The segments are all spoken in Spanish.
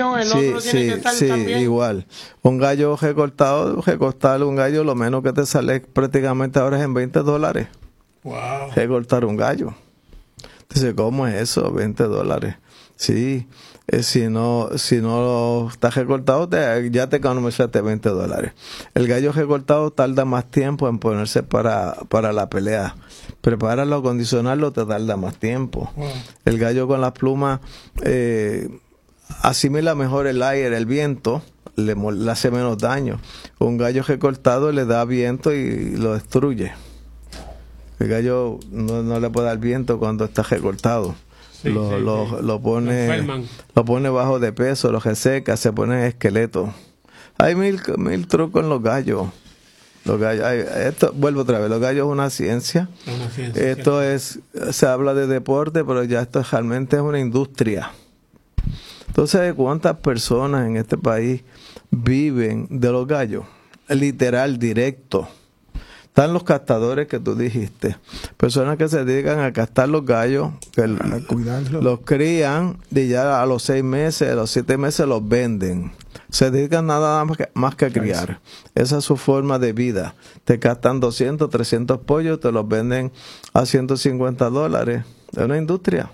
inscripción, el otro tiene que estar también. Igual. Un gallo recortado, un gallo, lo menos que te sale prácticamente ahora es en $20. Wow. Recortar un gallo. Entonces, ¿cómo es eso? $20. Sí. Si no estás recortado, ya te economizaste $20. El gallo recortado tarda más tiempo en ponerse para la pelea. Prepararlo, acondicionarlo, te tarda más tiempo. Wow. El gallo con las plumas asimila mejor el aire, el viento, le hace menos daño. Un gallo recortado le da viento y lo destruye. El gallo no le puede dar viento cuando está recortado. Lo pone bajo de peso, lo reseca, se pone esqueleto. Hay mil trucos en los gallos. Vuelvo otra vez, los gallos es una ciencia. Esto se habla de deporte, pero ya esto realmente es una industria. Entonces, ¿cuántas personas en este país viven de los gallos? Literal, directo. Están los castadores que tú dijiste, personas que se dedican a castar los gallos, que los crían y ya a los 6 meses, a los 7 meses los venden. Se dedican nada más que a criar. Esa es su forma de vida. Te castan 200, 300 pollos, te los venden a $150. Es una industria.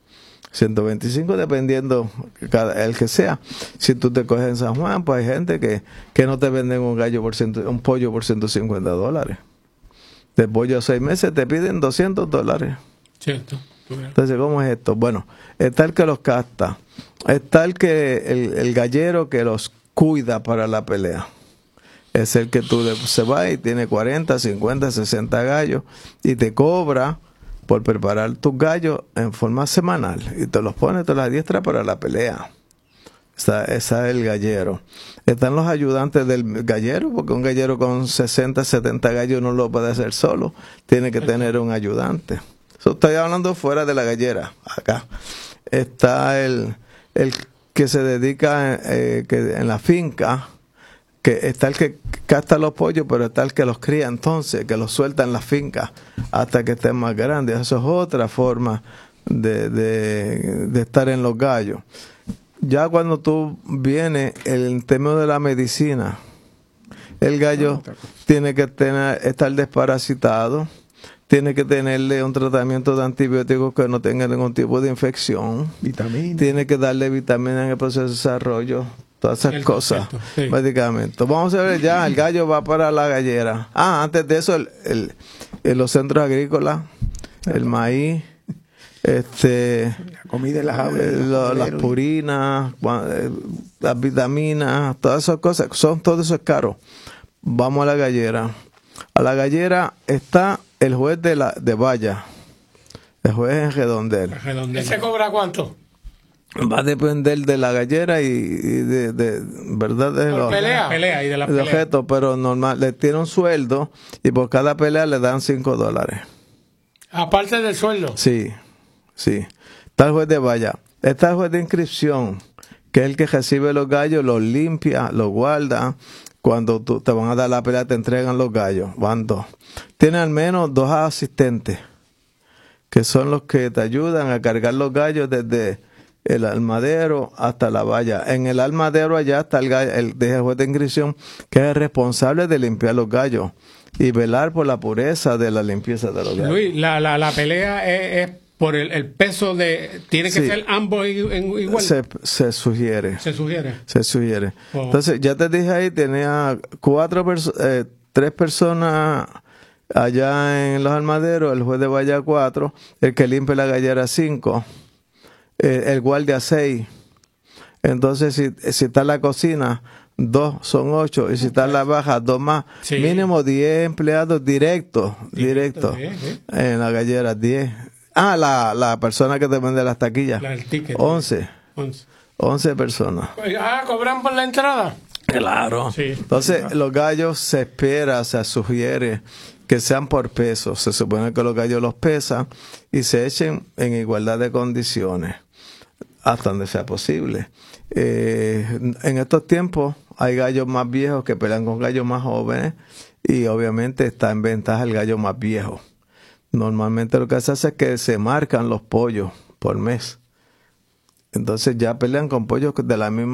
125 dependiendo el que sea. Si tú te coges en San Juan, pues hay gente que no te venden un pollo por $150. De pollo a 6 meses te piden $200. Cierto. Entonces, ¿cómo es esto? Bueno, está el que los casta, está el gallero que los cuida para la pelea. Es el que se va y tiene 40, 50, 60 gallos y te cobra por preparar tus gallos en forma semanal y te los pone, te los adiestra para la pelea. Esa es el gallero. Están los ayudantes del gallero, porque un gallero con 60, 70 gallos no lo puede hacer solo, tiene que tener un ayudante. Eso estoy hablando fuera de la gallera. Acá está el que se dedica en la finca, que está el que casta los pollos, pero está el que los cría entonces, que los suelta en la finca hasta que estén más grandes. Eso es otra forma de estar en los gallos. Ya cuando tú vienes el tema de la medicina, el gallo tiene que estar desparasitado, tiene que tenerle un tratamiento de antibióticos que no tenga ningún tipo de infección, tiene que darle vitamina en el proceso de desarrollo, todas esas cosas, medicamentos. Vamos a ver, ya el gallo va para la gallera. Antes de eso, los centros agrícolas, el maíz, la comida en las aulas, las purinas, las vitaminas, todas esas cosas, todo eso es caro. Vamos a la gallera. A la gallera está el juez de valla, el juez en Redondel. ¿Ese cobra cuánto? Va a depender de la gallera y de verdad de la pelea y de la pelea. Objeto, pero normal, le tiene un sueldo y por cada pelea le dan $5. Aparte del sueldo. Sí. Está el juez de valla. Está el juez de inscripción, que es el que recibe los gallos, los limpia, los guarda. Cuando te van a dar la pelea, te entregan los gallos. Van 2. Tiene al menos 2 asistentes, que son los que te ayudan a cargar los gallos desde el almadero hasta la valla. En el almadero allá está el juez de inscripción, que es el responsable de limpiar los gallos y velar por la pureza de la limpieza de los gallos. Luis, la pelea es por el peso tiene que ser ambos igual. Se sugiere. Oh. Entonces, ya te dije ahí, tenía 3 personas allá en los almaderos, el juez de valla 4, el que limpia la gallera 5, el guardia 6. Entonces, si está en la cocina, 2 son 8, y si está en la baja, 2 más. Sí. Mínimo 10 empleados directos en la gallera, 10. La persona que te vende las taquillas. El ticket. 11 personas. ¿Cobran por la entrada? Claro. Sí. Entonces, los gallos se sugiere que sean por peso. Se supone que los gallos los pesan y se echen en igualdad de condiciones, hasta donde sea posible. En estos tiempos hay gallos más viejos que pelean con gallos más jóvenes y obviamente está en ventaja el gallo más viejo. Normalmente lo que se hace es que se marcan los pollos por mes. Entonces ya pelean con pollos de la misma